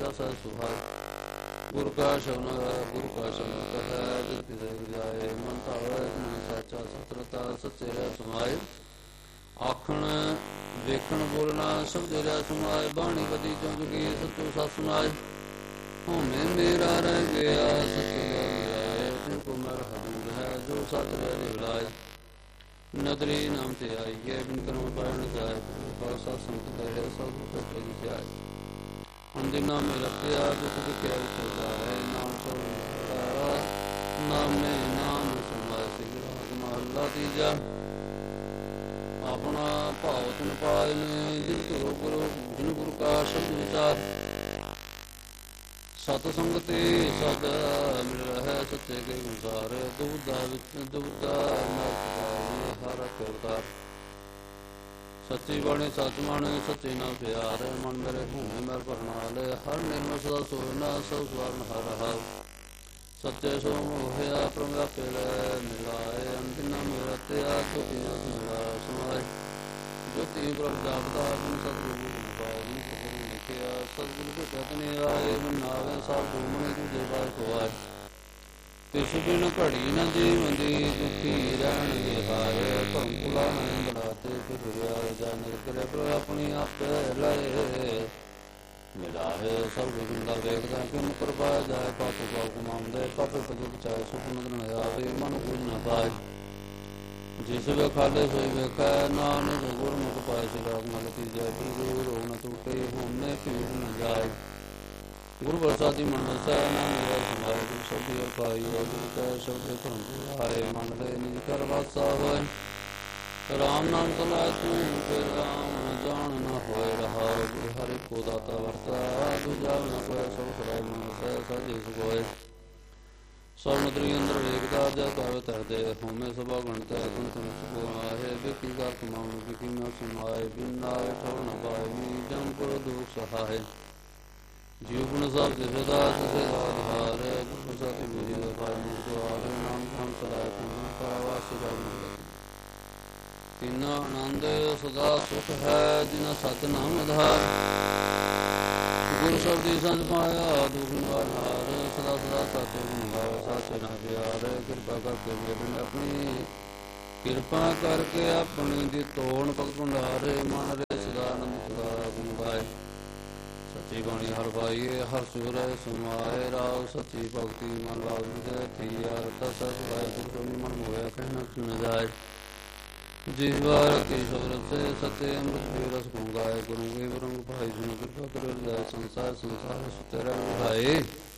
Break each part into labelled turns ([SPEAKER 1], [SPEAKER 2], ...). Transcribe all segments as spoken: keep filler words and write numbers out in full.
[SPEAKER 1] दस सुहाय गुरु का शब्द गुरु का शब्द कह जति जाए मन तावे मन साचा सतरता सच्चे समाए आखण वेखण बोलना शब्द रा समाए बाणी बदी चौंकी सतु सा सुनाए होमे मेरा रह गया सत्य को मर हदूर है जो सत लाए नदरी नाम से आई है बिन कर्म पारण जाए खालसा संत कहे सब कुछ जाए अंतिम नाम में रखिया दुख दुखिया उठा है नाम सब नाम में नाम समाए सिगराग महला तीजा अपना भाव तुन पाए जिन गुरु गुरु जिन गुरु का शब्द विचार सतसंगति सद मिल रहा सच्चे के गुजार दुबदा दुबदा हर अवतार सच्ची बाणी सच मन सच्चे ना प्यार मन मेरे भूमि मेर भरनाल हर निर्मल सदा सोना सब स्वर्ण हर हर सच्चे सो मोहया प्रभु पेड़ मिलाए अंतिम मेरा त्या ज्योति मिला समाए ज्योति प्रभु जापदा सतगुरु लिखिया सतगुरु के कहतने आए मनावे सब घूमने तुझे बार को आए तिस बिन घड़ी न जीवंदी दुखी रहन हाय भंकुला नहीं बढ़ाते फिर जान करे पर अपनी आप लाए मिला है सब गुंदा वेखदा किन कृपा जाए पाप पाप मामदे पाप पद चाहे सुख न आवे मन कुछ न पाए जिस वे खाले सोई वेखा नानक गुरमुख पाए सिराग मल तीजे बिरु रो न टूटे होने पीड़ न जाए गुरु प्रसादी मन वसै नाम मेरा समाए गुरु शब्द पाई गुरु कह शब्द धर्म आए मन ले निज कर वासा होए राम नाम तलाय तू फिर राम जान न होए रहा गुरु हरि को दाता वर्ता दूजा न होए सब खड़ाए मन वसै साजे सुगोए सौमद्री अंदर वेखदा जय पावे तरदे होमे सभा गणते गुण सुन आहे बेकी का कमाऊं बेकी न समाए बिन नाए ठोर न पाए मी जन को दुख सहाय जीव गुण सब जिसदा जिसे आधार गुरु सति मेरी दफाई मुझको आले नाम नाम चलाए तुम पावासी राम तीन आनंद सदा सुख है जिन सत नाम आधार गुरु शब्द संत पाया दुख निवार सदा सदा साचे गुणगार साचे ना प्यार कृपा करके मेरे अपनी कृपा करके अपनी दी तोड़ भगत भंडारे मन रे सदानंद सदा गुण गाए सच्ची बाणी हर भाई हर सुर समाए राव सच्ची भक्ति मन लाल थी यार दस सुराय गुरु मन मोया कहना सुन जाए जिस बार की शबरत से सत्य अमृत के रस गाए गुरु के रंग भाई जिन कृपा कर जाए संसार संसार तेरा भाई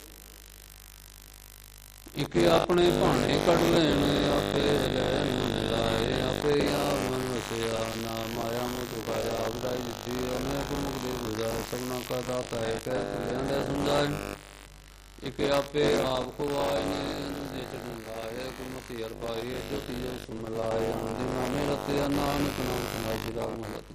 [SPEAKER 1] एक अपने भाने कट लेन आपे लैन लाए आपे आप मन वसया ना माया मुझ पाया बुराई दिती अनेक मुख दे बुझाए सबना का दाता है कह लेंदे समझाए एक आपे आप को आए ने जे चढ़ाए गुरमति हर पाई ज्योति जो सुमलाए अंदिना मेरते नानक नाम सुनाई जिराग महत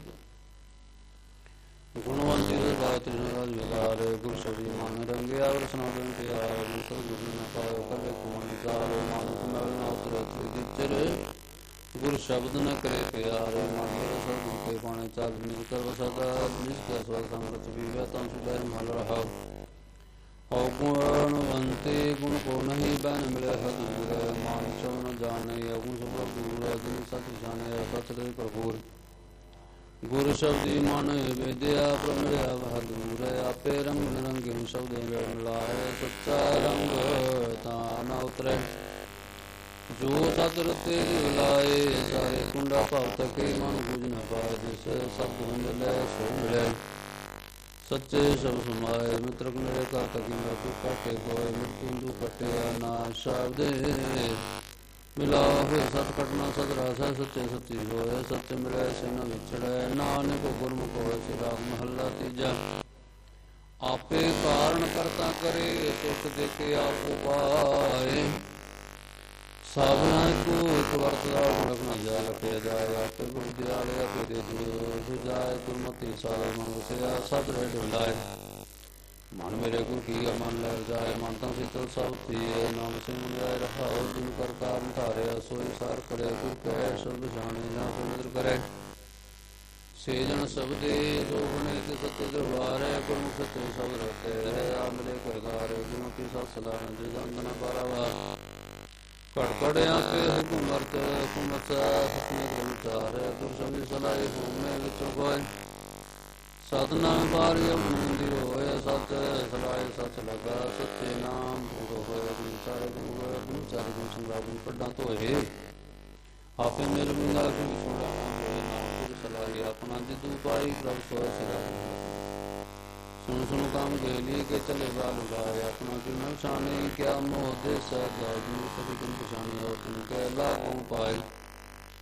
[SPEAKER 1] गुणवंती बात राज विकार गुरु शबी मान रंगे और सनातन प्यार गुरु गुरु न पाओ करे कुमन विचार मानुक मल न उतरत दिचर गुरु शब्द न करे प्यार मान मेरे सब के पाने चाल निज कर वसदा निज के स्वर संगत विवे तम सुबह मल रहा और गुणवंते गुण को नहीं बन मिले हदूर मान चव न जाने अगुण सब दूर जिन सत जाने सत रे प्रभुर गुरु शब्दी मन विद्या प्रमया बहादुर आपे रंग रंगे शब्द लाए सच्चा रंग ताना उतरे जो सतरते लाए सारे कुंडा पावत के मन बुझ न पाए जिसे शब्द मिले सो मिले सच्चे सब समाए मित्र मेरे का तकी तू काटे कोय मृत्यु कटे ना शब्द मिला हुए सत कटना सत रासा सच्चे सच्ची होए सत्य मिले से न विछड़े नानक गुरमुख होए सिराग महला तीजा आपे कारण करता करे तुक देखे आप उपाय सावना को एक वर्तदा रखना जाए रखे जाए आपे गुरु दयाल आपे दे दो जाए गुरमति सारे मन से सब रह डोलाए मन मेरे गुरु की मन लग जाए मानता शीतल सब थी नाम से मन जाए रहा दिन कर कारण धारे सोई सार करे गुरु कहे सब जाने ना नजर करे ਸੇ ਜਨ ਸਬਦੇ ਜੋ ਬਣੇ ਤੇ ਸਤੇ ਦਰਬਾਰ ਹੈ ਗੁਰਮੁਖ ਸਤੇ ਸਭ ਰਤੇ ਹੈ ਆਮਲੇ ਕਰਗਾਰ ਗੁਰੂ ਕੀ ਸਤ ਸਦਾ ਨਿਜ ਜੰਦਨ ਬਾਰਾਵਾ ਘੜ ਘੜਿਆ ਕੇ ਹੁਕਮਰਤ ਹੁਕਮਤ ਸਤਨੇ ਗ੍ਰੰਥਾਰ ਗੁਰ ਸਮਝ ਸਲਾਏ ਹੋਮੇ ਵਿੱਚੋਂ ਕੋਈ ਸਤਨਾਮ ਬਾਰਿ ਅਮੰਦੀ ਹੋਏ ਸਤ ਸਲਾਏ ਸਚ ਲਗਾ ਸਤੇ ਨਾਮ ਹੋਏ ਗੁਰੂ ਚਾਰੇ ਗੁਰੂ ਹੋਏ ਗੁਰੂ ਚਾਰੇ ਗੁਰੂ ਸੰਗਰਾ ਗੁਰੂ ਪੱਡਾਂ ਧੋਏ ਆਪੇ ਮਿਲ ਮਿਲਾ ਗੁਰੂ ਸੁਣਾ ਹੋਏ ਨਾਮ ਗੁਰੂ ਸਲਾਹੀ ਆਪਣਾ ਜਿਦੂ ਪਾਈ ਪ੍ਰਭ ਸੋਇ ਸਿਰਾ ਸੁਣ ਸੁਣ ਕੰਮ ਕੇ ਲਈ ਕੇ ਚਲੇ ਬਾਲ ਗਾਏ ਆਪਣਾ ਜਿਨ ਸ਼ਾਨੇ ਕਿਆ ਮੋਹ ਦੇ ਸਦਾ ਗੁਰੂ ਸਦੀ ਗੁਰੂ ਪਛਾਣੀ ਹੋ ਤੁਮ ਕੇ ਲਾਭੋਂ ਪਾਈ